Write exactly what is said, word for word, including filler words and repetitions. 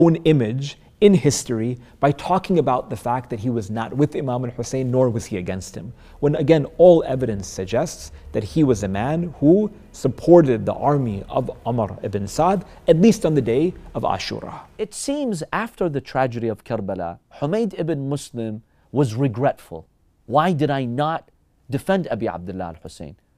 own image in history by talking about the fact that he was not with Imam al-Hussein, nor was he against him. When again, all evidence suggests that he was a man who supported the army of Umar ibn Sa'd, at least on the day of Ashura. It seems after the tragedy of Karbala, Humayd ibn Muslim was regretful. Why did I not defend Abi Abdullah al-Hussein?